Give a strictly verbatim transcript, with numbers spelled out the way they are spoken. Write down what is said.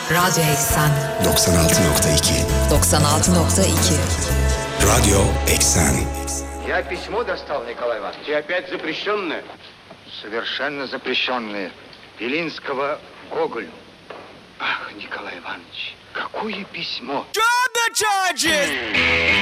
Radyo Eksen doksan altı nokta iki. doksan altı nokta iki. Радио Эксэн. Я письмо достал, Николай Иванович. И опять запрещенное? Совершенно запрещенное. Белинского Гоголю. Ах, Николай Иванович, какое письмо! Drop the charges!